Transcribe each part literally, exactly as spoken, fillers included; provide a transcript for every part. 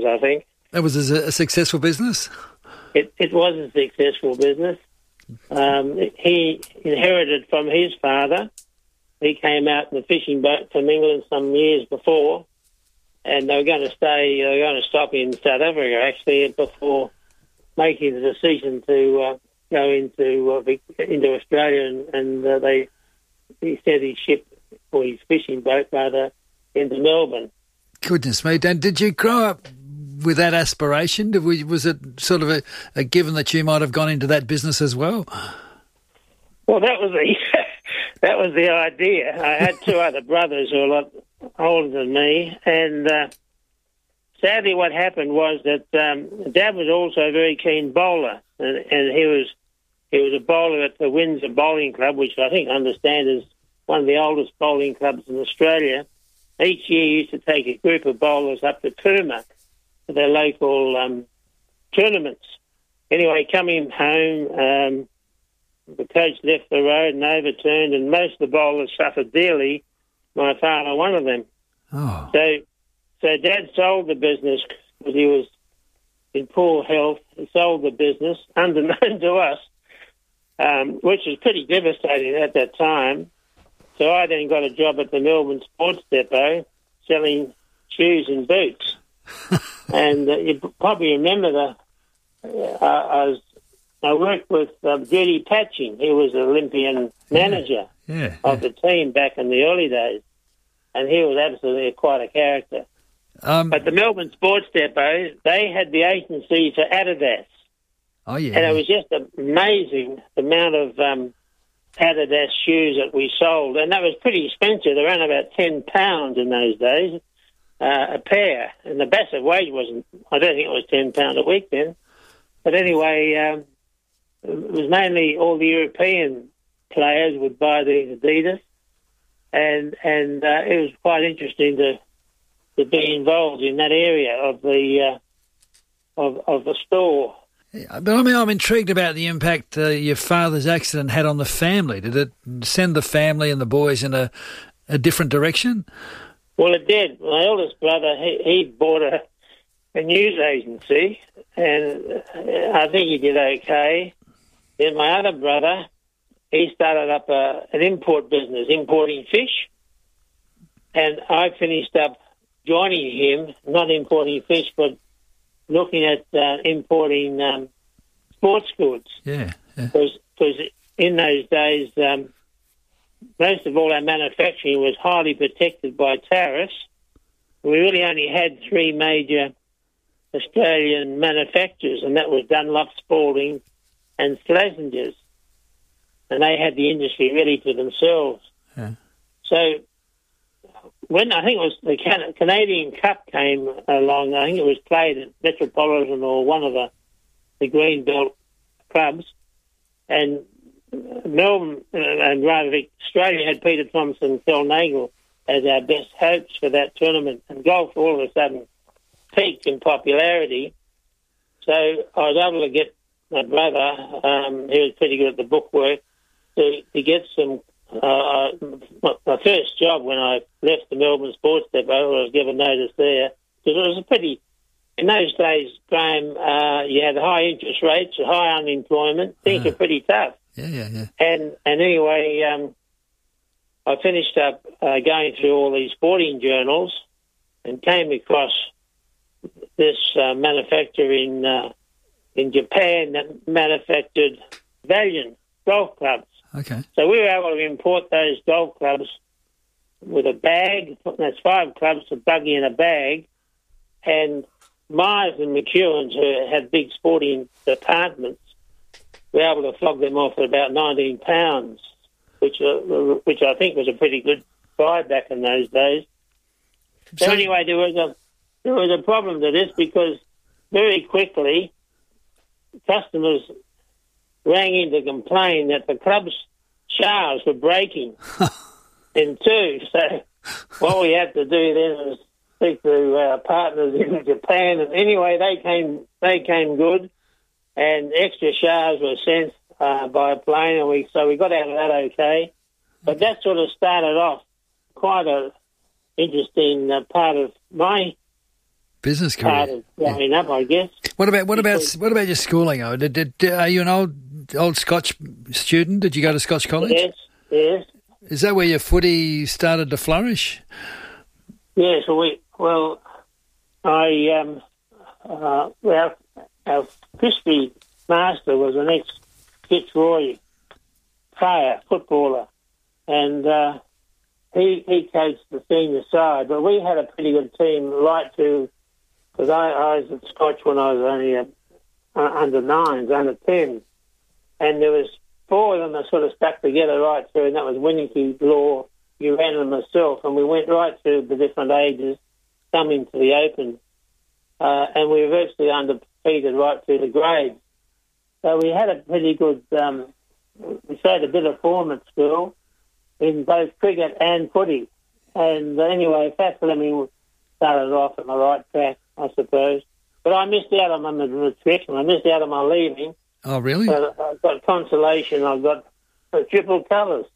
bowlers, I think. That was a, a successful business? It, it was a successful business. Um, he inherited from his father. He came out in the fishing boat from England some years before, and they were going to stay, they were going to stop in South Africa, actually, before making the decision to uh, go into uh, into Australia, and, and uh, they he sent his ship, or his fishing boat, rather, into Melbourne. Goodness me. Dan, did you grow up with that aspiration? Did we, was it sort of a, a given that you might have gone into that business as well? Well, that was the that was the idea. I had two other brothers who were a lot older than me, and uh, sadly what happened was that um, Dad was also a very keen bowler, and, and he was he was a bowler at the Windsor Bowling Club, which I think I understand is one of the oldest bowling clubs in Australia. Each year he used to take a group of bowlers up to Cooma for their local um, tournaments. Anyway, coming home, um, the coach left the road and overturned, and most of the bowlers suffered dearly. My father, one of them. Oh. So, so Dad sold the business because he was in poor health. He sold the business, unbeknown to us, um, which was pretty devastating at that time. So I then got a job at the Melbourne Sports Depot selling shoes and boots. and uh, you probably remember the uh, I was I worked with uh, Judy Patching. He was the Olympian manager yeah, yeah, of yeah. the team back in the early days, and he was absolutely quite a character. Um, But the Melbourne Sports Depot, they had the agency for Adidas. Oh, yeah. And it was just amazing the amount of um, Adidas shoes that we sold. And that was pretty expensive. They ran about ten pounds in those days, uh, a pair. And the basic wage wasn't, I don't think it was ten pounds a week then. But anyway, um, it was mainly all the European players would buy the Adidas. And and uh, it was quite interesting to to be involved in that area of the uh, of of the store. Yeah, but I mean, I'm intrigued about the impact uh, your father's accident had on the family. Did it send the family and the boys in a, a different direction? Well, it did. My eldest brother, he, he bought a, a news agency, and I think he did okay. Then my other brother, he started up a, an import business, importing fish, and I finished up joining him, not importing fish, but looking at uh, importing um, sports goods. Yeah. yeah. Because in those days, um, most of all our manufacturing was highly protected by tariffs. We really only had three major Australian manufacturers, and that was Dunlop, Spalding and Slazenger's. And they had the industry really to themselves. Yeah. So when I think it was the Can- Canadian Cup came along, I think it was played at Metropolitan or one of the, the Greenbelt clubs, and Melbourne, uh, and rather Australia had Peter Thompson, Phil Nagel as our best hopes for that tournament, and golf all of a sudden peaked in popularity. So I was able to get my brother, um, he was pretty good at the bookwork, to, to get some. Uh, my, my first job when I left the Melbourne Sports Depot, I was given notice there, because it was a pretty, in those days, Graham, uh, you had high interest rates, high unemployment, things Uh, were pretty tough. Yeah, yeah, yeah. And and anyway, um, I finished up uh, going through all these sporting journals and came across this uh, manufacturer in, uh, in Japan that manufactured Valiant golf clubs. Okay. So we were able to import those golf clubs with a bag. That's five clubs, a buggy and a bag. And Myers and McEwen's, who had big sporting departments, we were able to flog them off at about nineteen pounds, which uh, which I think was a pretty good buy back in those days. So, So- anyway, there was a there was a problem to this, because very quickly customers rang in to complain that the club's shafts were breaking in two. So what we had to do then was speak to our partners in Japan. And anyway, they came they came good, and extra shafts were sent uh, by a plane, and we so we got out of that okay. But that sort of started off quite a interesting uh, part of my business career. Started growing yeah. up, I guess. What about what about what about your schooling? Oh, did, did, are you an old old Scotch student? Did you go to Scotch College? Yes, yes. Is that where your footy started to flourish? Yes. Yeah, so we well, I um, uh, well, our Christy master was an ex Fitzroy player, footballer, and uh, he he coached the senior side. But we had a pretty good team right to, because I, I was at Scotch when I was only a, uh, under nines, under ten, and there was four of them that sort of stuck together right through, and that was Winnicky, Law, Uran and myself, and we went right through the different ages, some into the Open, uh, and we were virtually undefeated right through the grades. So we had a pretty good, um, we showed a bit of form at school in both cricket and footy. And uh, anyway, Fat Fleming started off on the right track, I suppose. But I missed out on my matriculation. I missed out on my leaving. Oh, really? So I got consolation. I got uh, triple colours.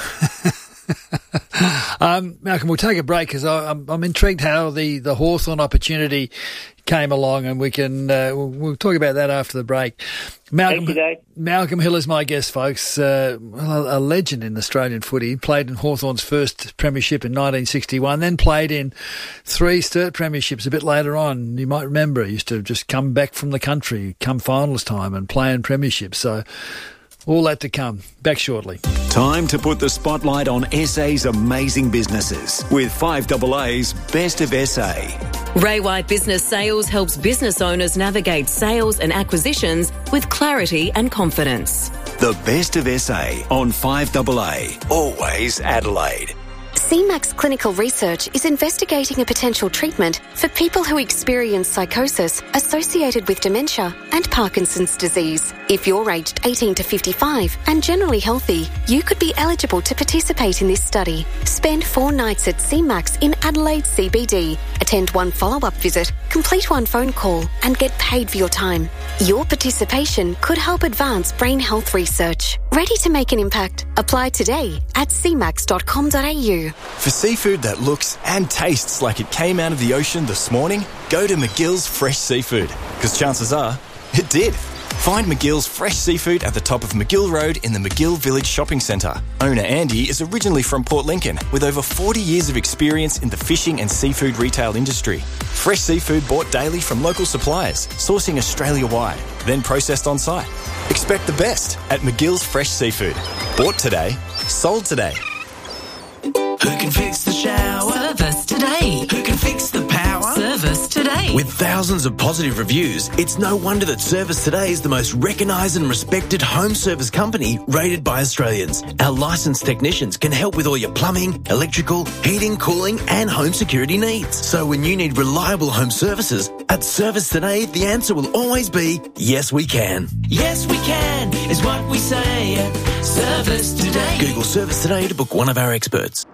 um, Malcolm, we'll take a break because I'm, I'm intrigued how the, the Hawthorn opportunity came along, and we can uh, we'll, we'll talk about that after the break. Malcolm, Thank you, Dave. Malcolm Hill is my guest, folks. Uh, a, a legend in Australian footy. Played in Hawthorn's first premiership in nineteen sixty-one, then played in three Sturt premierships a bit later on. You might remember he used to just come back from the country, come finals time, and play in premierships. So all that to come. Back shortly. Time to put the spotlight on S A's amazing businesses with five A A's Best of S A. Ray White Business Sales helps business owners navigate sales and acquisitions with clarity and confidence. The Best of S A on five A A. Always Adelaide. C MAX Clinical Research is investigating a potential treatment for people who experience psychosis associated with dementia and Parkinson's disease. If you're aged eighteen to fifty-five and generally healthy, you could be eligible to participate in this study. Spend four nights at C MAX in Adelaide C B D. Attend one follow-up visit, complete one phone call, and get paid for your time. Your participation could help advance brain health research. Ready to make an impact? Apply today at c max dot com dot a u. For seafood that looks and tastes like it came out of the ocean this morning, go to McGill's Fresh Seafood, because chances are it did. Find McGill's Fresh Seafood at the top of McGill Road in the McGill Village Shopping Centre. Owner Andy is originally from Port Lincoln with over forty years of experience in the fishing and seafood retail industry. Fresh seafood bought daily from local suppliers, sourcing Australia-wide, then processed on site. Expect the best at McGill's Fresh Seafood. Bought today, sold today. Who can fix the shower? Service today. Who can fix the power? Service today. With thousands of positive reviews, it's no wonder that Service Today is the most recognised and respected home service company rated by Australians. Our licensed technicians can help with all your plumbing, electrical, heating, cooling and home security needs. So when you need reliable home services, at Service Today, the answer will always be, yes, we can. Yes, we can is what we say at Service Today. Google Service Today to book one of our experts.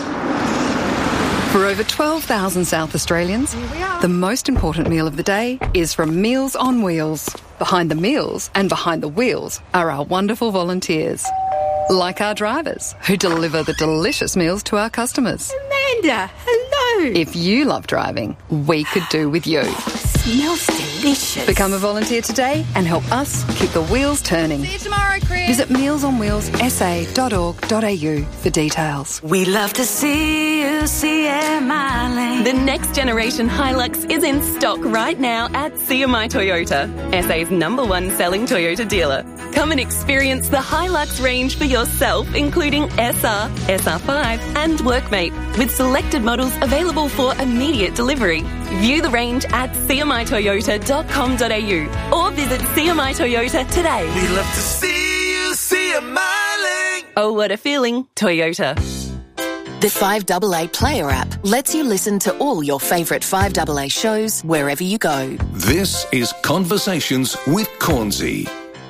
For over twelve thousand South Australians, the most important meal of the day is from Meals on Wheels. Behind the meals and behind the wheels are our wonderful volunteers, like our drivers who deliver the delicious meals to our customers. Amanda, hello. If you love driving, we could do with you. Smells delicious. Become a volunteer today and help us keep the wheels turning. See you tomorrow, Chris. Visit meals on wheels s a dot org dot a u for details. We love to see you, C M I Lane. The next generation Hilux is in stock right now at C M I Toyota, S A's number one selling Toyota dealer. Come and experience the Hilux range for yourself, including S R, S R five and Workmate, with selected models available for immediate delivery. View the range at c m i toyota dot com dot a u or visit C M I Toyota today. We love to see you, C M I Lane. Oh, what a feeling, Toyota. The five A A Player app lets you listen to all your favourite five A A shows wherever you go. This is Conversations with Cornsey.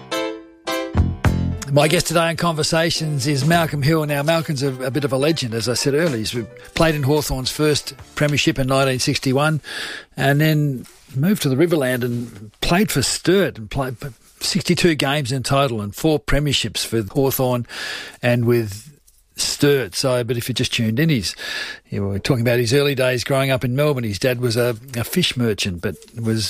My guest today in Conversations is Malcolm Hill. Now, Malcolm's a, a bit of a legend, as I said earlier. He's played in Hawthorn's first premiership in nineteen sixty-one and then moved to the Riverland and played for Sturt and played sixty-two games in total and four premierships for Hawthorn and with Sturt. So, but if you just tuned in, he's you know, we're talking about his early days growing up in Melbourne. His dad was a, a fish merchant, but was